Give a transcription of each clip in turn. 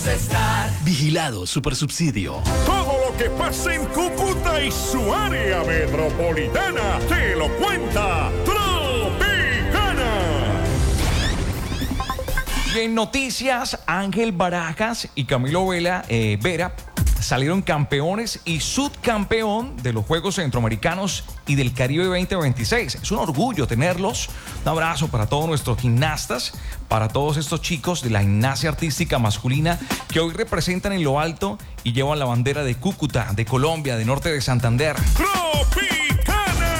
estar. Vigilado Supersubsidio. Todo lo que pasa en Cúcuta y su área metropolitana te lo cuenta Tropicana. Y en noticias, Ángel Barajas y Camilo Vera salieron campeones y subcampeón de los Juegos Centroamericanos y del Caribe 2026. Es un orgullo tenerlos. Un abrazo para todos nuestros gimnastas, para todos estos chicos de la gimnasia artística masculina que hoy representan en lo alto y llevan la bandera de Cúcuta, de Colombia, de Norte de Santander. Tropicana.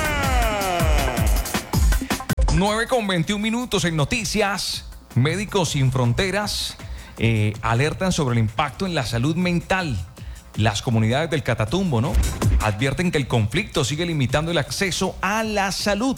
9:21 en noticias. Médicos Sin Fronteras alertan sobre el impacto en la salud mental. Las comunidades del Catatumbo, ¿no? Advierten que el conflicto sigue limitando el acceso a la salud.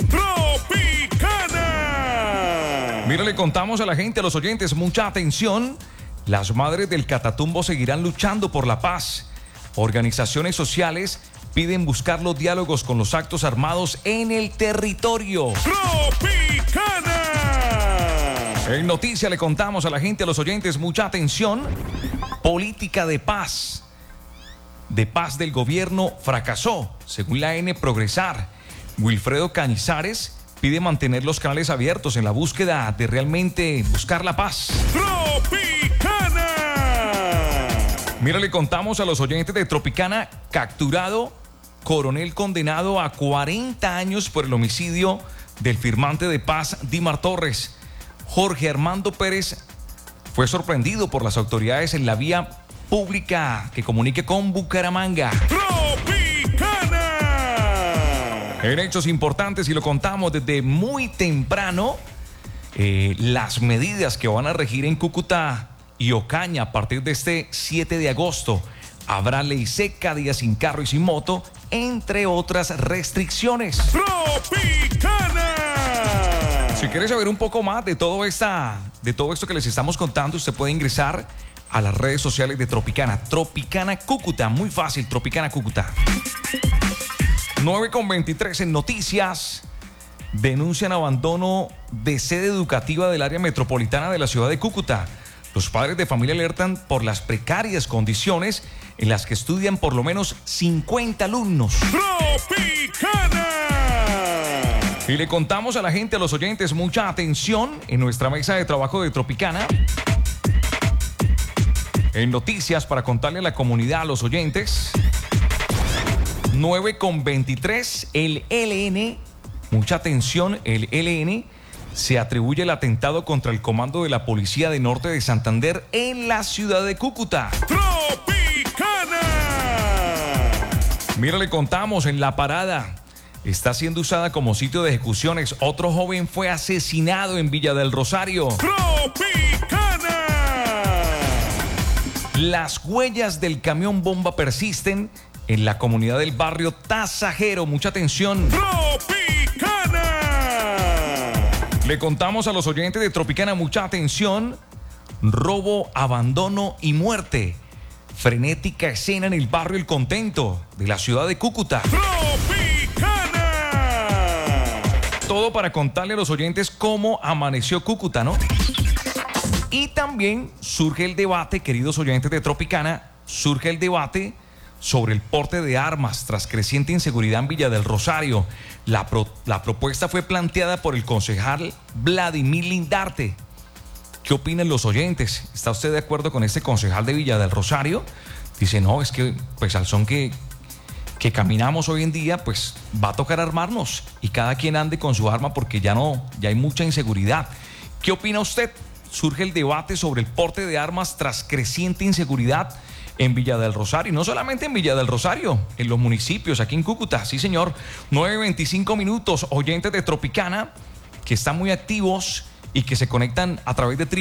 Tropicana. Mira, le contamos a la gente, a los oyentes, mucha atención. Las madres del Catatumbo seguirán luchando por la paz. Organizaciones sociales piden buscar los diálogos con los actos armados en el territorio. Tropicana. En noticia le contamos a la gente, a los oyentes, mucha atención. Política de paz del gobierno fracasó, según la N Progresar. Wilfredo Cañizares pide mantener los canales abiertos en la búsqueda de realmente buscar la paz. Tropicana. Mira, le contamos a los oyentes de Tropicana, capturado, coronel condenado a 40 años por el homicidio del firmante de paz Dimar Torres. Jorge Armando Pérez fue sorprendido por las autoridades en la vía pública que comunique con Bucaramanga. Tropicana. En hechos importantes, y lo contamos desde muy temprano, las medidas que van a regir en Cúcuta y Ocaña a partir de este 7 de agosto. Habrá ley seca, días sin carro y sin moto, entre otras restricciones. Tropicana. Si quiere saber un poco más de todo esto que les estamos contando, usted puede ingresar a las redes sociales de Tropicana. Tropicana Cúcuta, muy fácil, Tropicana Cúcuta. 9:23 en noticias. Denuncian abandono de sede educativa del área metropolitana de la ciudad de Cúcuta. Los padres de familia alertan por las precarias condiciones en las que estudian por lo menos 50 alumnos. Tropicana. Y le contamos a la gente, a los oyentes, mucha atención en nuestra mesa de trabajo de Tropicana. En noticias, para contarle a la comunidad, a los oyentes, 9:23, el ELN, mucha atención, el ELN se atribuye el atentado contra el comando de la policía de Norte de Santander en la ciudad de Cúcuta. Tropicana. Mira, le contamos, en La Parada está siendo usada como sitio de ejecuciones. Otro joven fue asesinado en Villa del Rosario. Tropicana. Las huellas del camión bomba persisten en la comunidad del barrio Tasajero. Mucha atención. Tropicana. Le contamos a los oyentes de Tropicana, mucha atención. Robo, abandono y muerte. Frenética escena en el barrio El Contento de la ciudad de Cúcuta. Tropicana. Todo para contarle a los oyentes cómo amaneció Cúcuta, ¿no? Y también surge el debate, queridos oyentes de Tropicana, surge el debate sobre el porte de armas tras creciente inseguridad en Villa del Rosario. La propuesta fue planteada por el concejal Vladimir Lindarte. ¿Qué opinan los oyentes? ¿Está usted de acuerdo con este concejal de Villa del Rosario? Dice, no, es que pues al son que caminamos hoy en día, pues va a tocar armarnos y cada quien ande con su arma porque ya hay mucha inseguridad. ¿Qué opina usted? Surge el debate sobre el porte de armas tras creciente inseguridad en Villa del Rosario. Y no solamente en Villa del Rosario, en los municipios, aquí en Cúcuta. Sí, señor. 9:25, oyentes de Tropicana que están muy activos y que se conectan a través de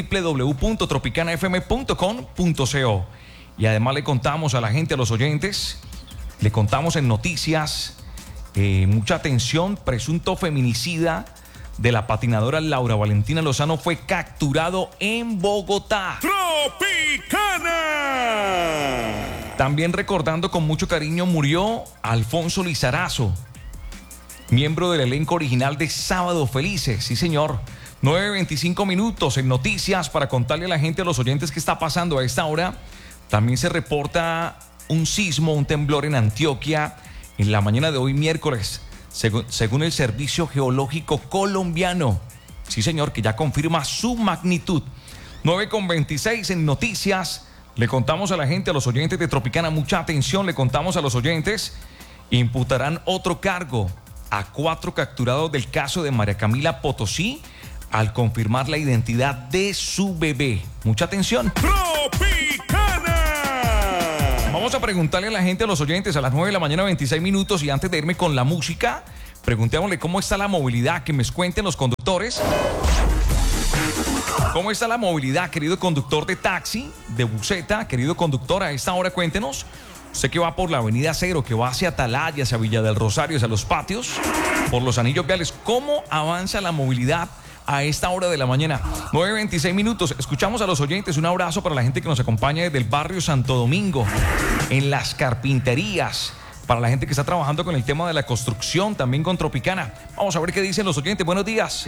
www.tropicanafm.com.co. Y además le contamos a la gente, a los oyentes, le contamos en noticias, mucha atención, presunto feminicida de la patinadora Laura Valentina Lozano fue capturado en Bogotá. Tropicana. También recordando con mucho cariño, murió Alfonso Lizarazo, miembro del elenco original de Sábado Felices. Sí, señor. 9:25 minutos en noticias para contarle a la gente, a los oyentes, qué está pasando a esta hora. También se reporta un sismo, un temblor en Antioquia en la mañana de hoy, miércoles, según el Servicio Geológico Colombiano. Sí, señor, que ya confirma su magnitud. 9:26 en noticias. Le contamos a la gente, a los oyentes de Tropicana, mucha atención, le contamos a los oyentes, imputarán otro cargo a 4 capturados del caso de María Camila Potosí al confirmar la identidad de su bebé. Mucha atención. Tropicana. Vamos a preguntarle a la gente, a los oyentes, a las 9 de la mañana, 26 minutos, y antes de irme con la música, preguntémosle cómo está la movilidad, que me cuenten los conductores. ¿Cómo está la movilidad, querido conductor de taxi, de buseta, querido conductor? A esta hora cuéntenos. Usted que va por la avenida Cero, que va hacia Atalaya, hacia Villa del Rosario, hacia Los Patios, por los anillos viales, ¿cómo avanza la movilidad a esta hora de la mañana? 9:26 minutos. Escuchamos a los oyentes. Un abrazo para la gente que nos acompaña desde el barrio Santo Domingo, en las carpinterías, para la gente que está trabajando con el tema de la construcción, también con Tropicana. Vamos a ver qué dicen los oyentes. Buenos días.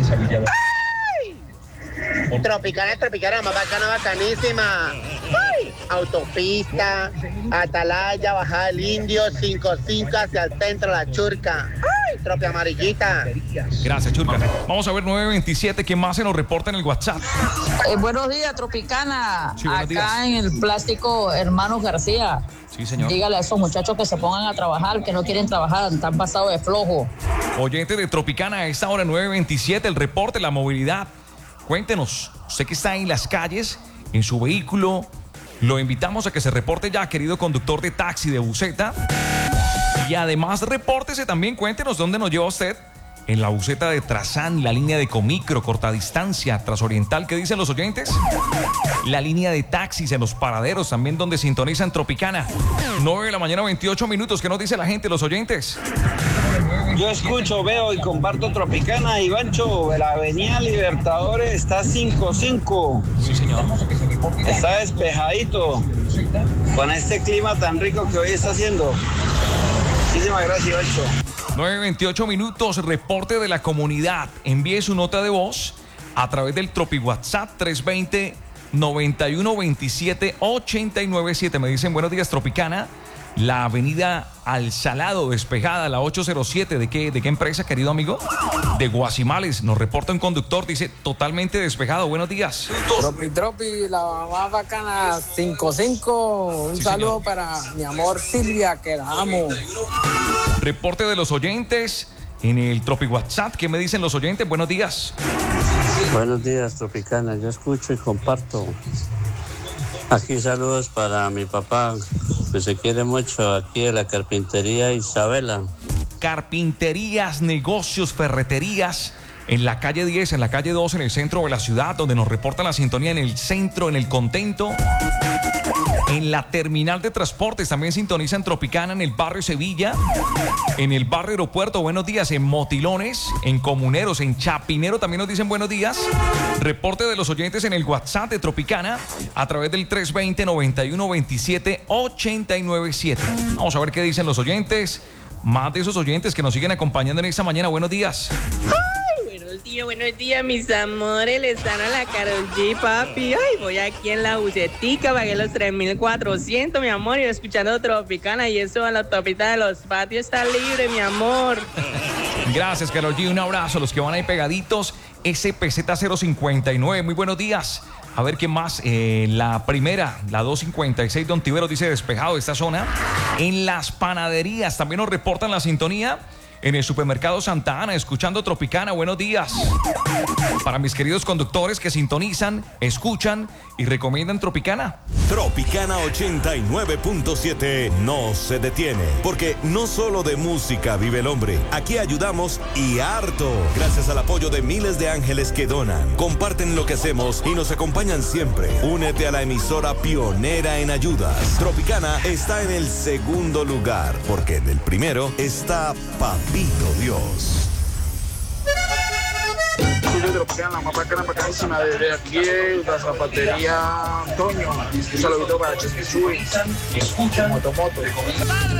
Tropicana, más bacana, bacanísima. ¡Ay! Autopista, Atalaya, Bajada del Indio, 55 hacia el centro, La Churca. ¡Ay! Tropi amarillita. Gracias, Churca. Vamos a ver 9:27. ¿Quién más se nos reporta en el WhatsApp? Buenos días, Tropicana. Sí, buenos días. Acá en el plástico, Hermanos García. Sí, señor. Dígale a esos muchachos que se pongan a trabajar, que no quieren trabajar, están pasados de flojo. Oyente de Tropicana, a esta hora 9:27, el reporte, la movilidad. Cuéntenos, usted que está en las calles, en su vehículo, lo invitamos a que se reporte ya, querido conductor de taxi, de buseta. Y además repórtese también, cuéntenos dónde nos lleva usted. En la buseta de Trazán, la línea de Comicro, corta distancia, Transoriental, ¿qué dicen los oyentes? La línea de taxis en los paraderos, también donde sintonizan Tropicana. 9 de la mañana, 28 minutos, ¿qué nos dice la gente, los oyentes? Yo escucho, veo y comparto Tropicana, Ivancho, la avenida Libertadores está 5-5. Sí, señor. Está despejadito con este clima tan rico que hoy está haciendo. Muchísimas gracias, Ivancho. 9:28 minutos, reporte de la comunidad. Envíe su nota de voz a través del Tropi WhatsApp 320-9127-897. Me dicen, buenos días, Tropicana. La avenida Al Salado despejada, la 807. ¿De qué empresa, querido amigo? De Guasimales. Nos reporta un conductor, dice, totalmente despejado. Buenos días. Tropi, la más bacana, 5-5. Un Sí, saludo señor. para mi amor Silvia, que la amo. Reporte de los oyentes en el Tropi WhatsApp. ¿Qué me dicen los oyentes? Buenos días. Buenos días, Tropicana. Yo escucho y comparto. Aquí saludos para mi papá, que se quiere mucho, aquí de la carpintería Isabela. Carpinterías, negocios, ferreterías en la calle 10, en la calle 2, en el centro de la ciudad, donde nos reportan la sintonía en el centro, en el Contento. En la terminal de transportes también sintonizan Tropicana, en el barrio Sevilla, en el barrio Aeropuerto. Buenos días. En Motilones, en Comuneros, en Chapinero también nos dicen buenos días. Reporte de los oyentes en el WhatsApp de Tropicana a través del 320-9127-897. Vamos a ver qué dicen los oyentes. Más de esos oyentes que nos siguen acompañando en esta mañana. Buenos días. Buenos días, mis amores. Les dan a la Karol G, papi. Ay, voy aquí en la bucetica, pagué los 3.400, mi amor, y escuchando Tropicana, y eso en la autopista de Los Patios está libre, mi amor. Gracias, Karol G. Un abrazo a los que van ahí pegaditos. SPZ 059. Muy buenos días. A ver qué más. La primera, la 256, Don Tibero, dice despejado esta zona. En las panaderías también nos reportan la sintonía. En el supermercado Santa Ana, escuchando Tropicana. Buenos días. Para mis queridos conductores que sintonizan, escuchan y recomiendan Tropicana. Tropicana 89.7 no se detiene, porque no solo de música vive el hombre. Aquí ayudamos y harto. Gracias al apoyo de miles de ángeles que donan, comparten lo que hacemos y nos acompañan siempre. Únete a la emisora pionera en ayudas. Tropicana está en el segundo lugar, porque en el primero está Papito Dios. Tropicana, la más bacana, bacanísima, desde aquí, la zapatería Antonio. Un saludito para Chesky Sui. Motomoto.